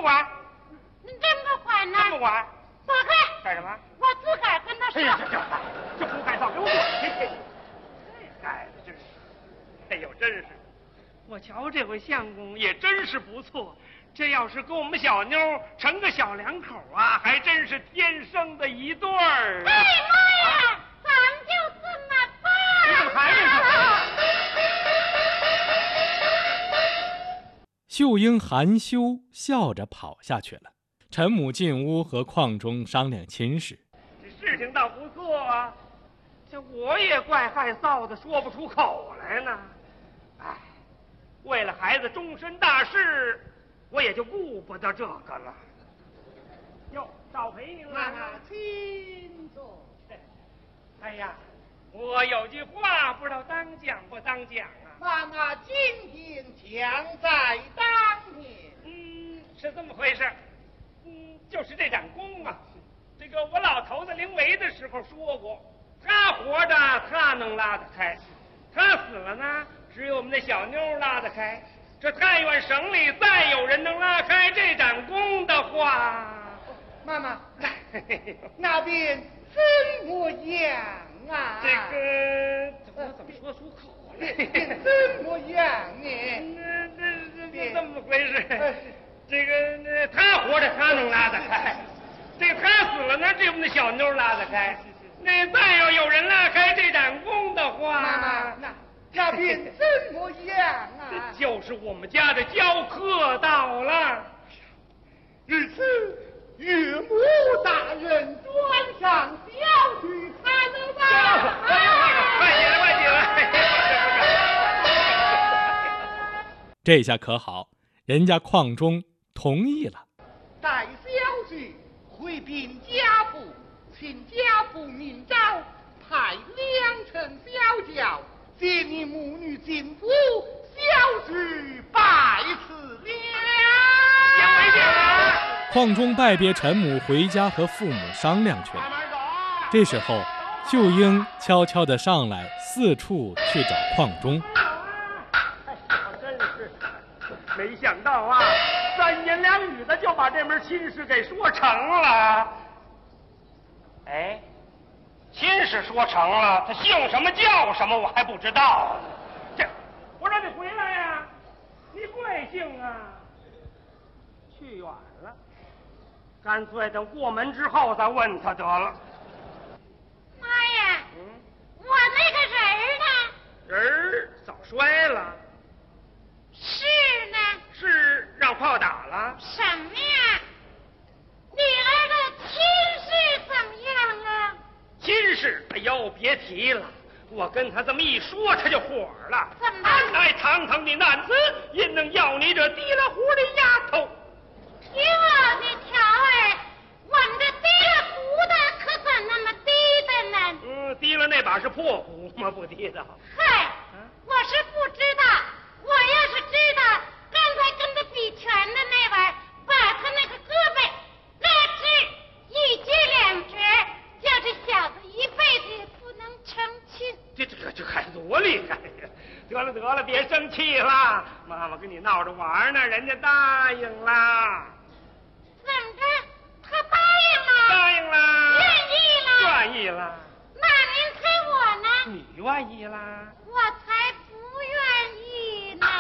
管？ 你真不管呢？ 真不管？ 走开！ 干什么？ 我自个儿跟他说。 哎呀，这胡改造给我滚去！这孩子真是，哎呦，真是，我瞧这回相公也真是不错。这要是跟我们小妞成个小两口啊，还真是天生的一对儿。 哎妈呀，咱们就这么办。 你怎么还认识？ 秀英含羞笑着跑下去了。陈母进屋和邝忠商量亲事。 这事情倒不错啊，这我也怪害臊的，说不出口来呢。哎，为了孩子终身大事，我也就顾不得这个了。哟，少陪您了。 请坐。 哎呀，我有句话不知道当讲不当讲啊。 妈妈今天强在当年。 是这么回事。就是这展功啊，这个我老头子临危的时候说过，他活着他能拉得开，他死了呢，只有我们那小妞拉得开。这太原省里再有人能拉开这展功的话， 妈妈，那边怎么样啊？ 这个我怎么说出口来？ 怎么样呢？ 这么回事。这个他活着他能拉得开，这个他死了呢，只有我们那小妞拉得开。那再要有人拉开这展功的话， 妈妈，那边怎么样啊？ 就是我们家的教课到了。 日此岳母大人端上小婿才能吧？ 快起来，快起来！ 这下可好，人家邝忠同意了。 待小婿回禀家父，请家父明诏，派2乘小轿接你母女进府，小婿拜辞了。 邝忠拜别陈母，回家和父母商量去了。这时候，秀英悄悄地上来，四处去找邝忠。 真是没想到啊，3言2语的就把这门亲事给说成了。哎，亲事说成了，他姓什么叫什么我还不知道。这，我让你回来呀，你贵姓啊？去远了，干脆等过门之后再问他得了。 妈呀，我那个人呢？ 人早摔了。 是呢？ 是让炮打了？ 什么呀？你儿的亲事怎么样啊？ 亲事，哎呦，别提了，我跟他这么一说，他就火了。 怎么？ 俺乃堂堂的男子，因能要你这提了壶的丫头？ 听我的条儿，我们这提了壶的可怎那么低的呢？ 提了那把是破壶吗？不提的。 嗨，我是不知道。我要是知道，刚才跟他比拳的那玩意儿，把他那个胳膊拉直一截2折，叫这小子一辈子也不能成亲。 这还多厉害呀！得了，别生气了，妈妈跟你闹着玩呢，人家答应了。 怎么着？他答应了？ 答应了。 愿意了？ 愿意了。 那您猜我呢？ 你愿意啦？ 我才不愿意呢。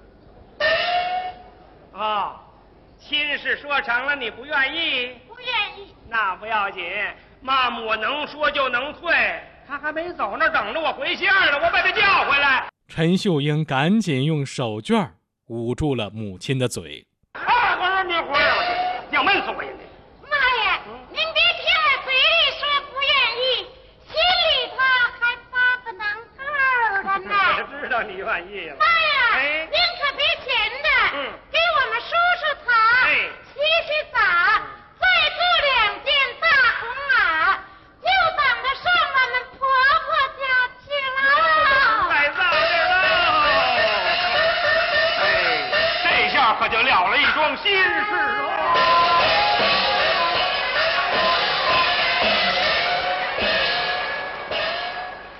亲事说成了，你不愿意？ 不愿意。 那不要紧，妈妈我能说就能退。他还没走那等着我回信呢，我把他叫回来。 陈秀英赶紧用手绢捂住了母亲的嘴。 我说你回来，要闷死我也得。 妈呀，您别听我嘴里说不愿意，心里头还发个能够的呢。 我知道你愿意了。 妈呀， 哎， 您可别闲的，给我们梳梳头，洗洗澡，再做2件大红袄，就等着上我们婆婆家去了。 来到这喽！这下可就了了一桩心事喽。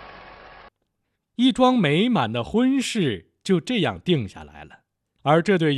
一桩美满的婚事就这样定下来了，而这对